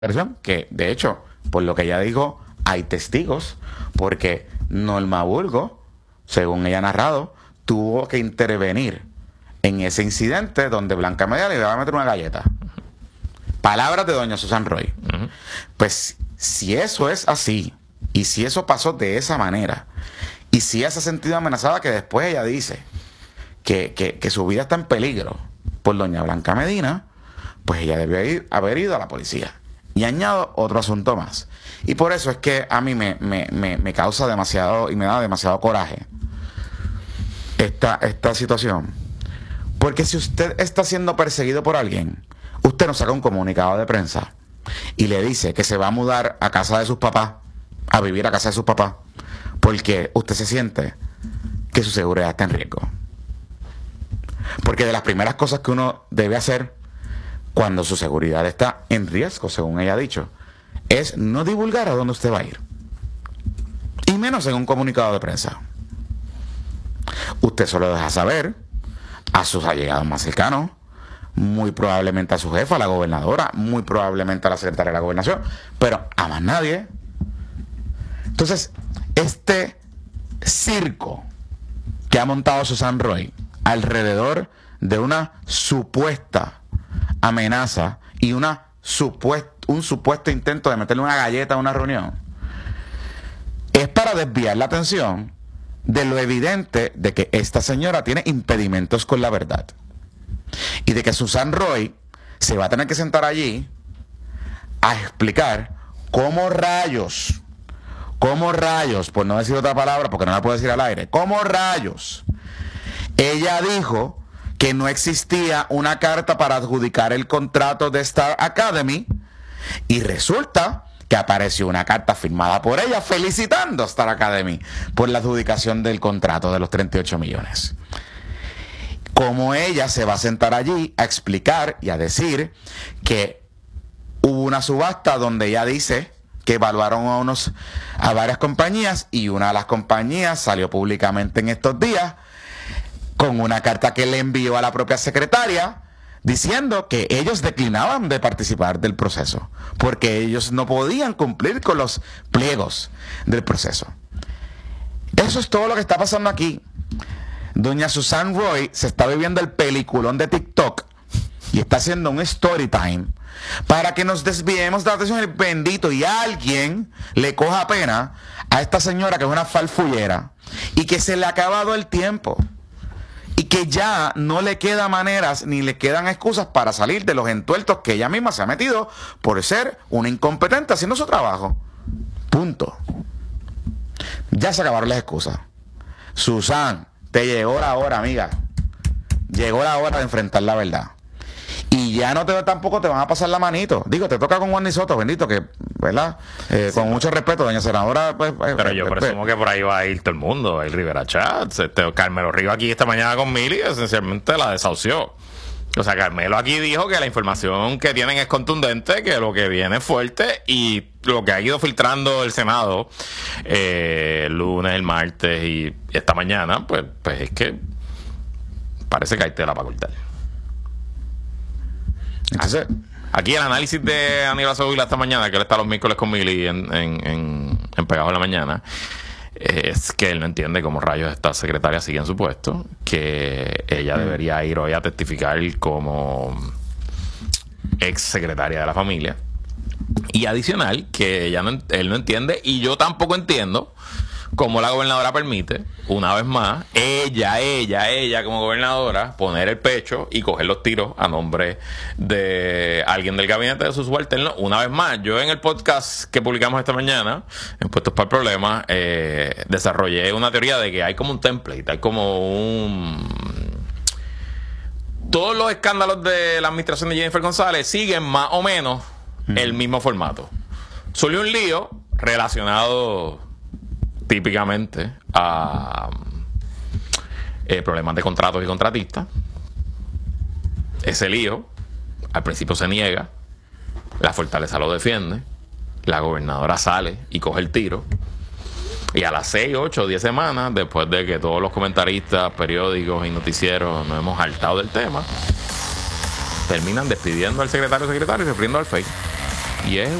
versión, que de hecho, por lo que ella dijo, hay testigos, porque Norma Burgos, según ella ha narrado, tuvo que intervenir en ese incidente donde Blanca Medina le iba a meter una galleta. Palabras de doña Susan Roy. Pues si eso es así, y si eso pasó de esa manera, y si ella se ha sentido amenazada, que después ella dice que su vida está en peligro por doña Blanca Medina, pues ella debió haber ido a la policía. Y añado otro asunto más. Y por eso es que a mí me causa demasiado y me da demasiado coraje esta situación. Porque si usted está siendo perseguido por alguien, usted nos saca un comunicado de prensa y le dice que se va a mudar a casa de sus papás, a vivir a casa de sus papás, porque usted se siente que su seguridad está en riesgo. Porque de las primeras cosas que uno debe hacer cuando su seguridad está en riesgo, según ella ha dicho, es no divulgar a dónde usted va a ir. Y menos en un comunicado de prensa. Usted solo deja saber a sus allegados más cercanos, muy probablemente a su jefa, la gobernadora, muy probablemente a la secretaria de la gobernación, pero a más nadie. Entonces, este circo que ha montado Susan Roy alrededor de una supuesta amenaza y un supuesto intento de meterle una galleta a una reunión, es para desviar la atención de lo evidente de que esta señora tiene impedimentos con la verdad y de que Susan Roy se va a tener que sentar allí a explicar cómo rayos, por no decir otra palabra porque no la puedo decir al aire, cómo rayos ella dijo que no existía una carta para adjudicar el contrato de Star Academy y resulta que apareció una carta firmada por ella felicitando a Star Academy por la adjudicación del contrato de los 38 millones. Como ella se va a sentar allí a explicar y a decir que hubo una subasta donde ella dice que evaluaron a varias compañías y una de las compañías salió públicamente en estos días con una carta que le envió a la propia secretaria diciendo que ellos declinaban de participar del proceso porque ellos no podían cumplir con los pliegos del proceso. Eso es todo lo que está pasando aquí. Doña Susan Roy se está viviendo el peliculón de TikTok y está haciendo un story time para que nos desviemos de la atención del bendito y alguien le coja pena a esta señora que es una farfullera y que se le ha acabado el tiempo. Y que ya no le quedan maneras ni le quedan excusas para salir de los entuertos que ella misma se ha metido por ser una incompetente haciendo su trabajo. Punto. Ya se acabaron las excusas. Susan, te llegó la hora, amiga. Llegó la hora de enfrentar la verdad. Y ya tampoco te van a pasar la manito. Digo, te toca con Juan Soto, bendito, que, ¿verdad? Sí, con mucho respeto, doña senadora. Pero yo presumo que por ahí va a ir todo el mundo. El Rivera Chats, Carmelo Río aquí esta mañana con Mili, esencialmente la desahució. O sea, Carmelo aquí dijo que la información que tienen es contundente, que lo que viene es fuerte y lo que ha ido filtrando el Senado el lunes, el martes y esta mañana, pues es que parece que hay tela para cortar. Entonces, aquí el análisis de Aníbal Zúñiga esta mañana, que él está los miércoles con Mili en Pegados en la Mañana, es que él no entiende cómo rayos esta secretaria sigue en su puesto, que ella debería ir hoy a testificar como ex secretaria de la familia. Y adicional, que él no entiende, y yo tampoco entiendo, cómo la gobernadora permite, una vez más, ella como gobernadora, poner el pecho y coger los tiros a nombre de alguien del gabinete de su subalterno. Una vez más, yo en el podcast que publicamos esta mañana, en Puestos para el Problema, desarrollé una teoría de que hay como un template, hay como todos los escándalos de la administración de Jennifer González siguen más o menos el mismo formato. Surgió un lío relacionado típicamente a problemas de contratos y contratistas. Ese lío al principio se niega, la Fortaleza lo defiende, la gobernadora sale y coge el tiro, y a las 6, 8, 10 semanas después de que todos los comentaristas, periódicos y noticieros nos hemos hartado del tema, terminan despidiendo al secretario y refiriendo al FEI. Y es